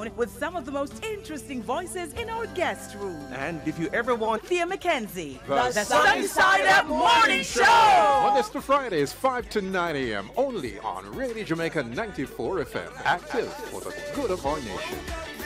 down with some of the most interesting voices in our guest room. And if you ever want Thea McKenzie, The Sunny Side Up Morning Show. Mondays to Fridays, 5 to 9 a.m. only on Radio Jamaica 94 FM. Active for the good of our nation.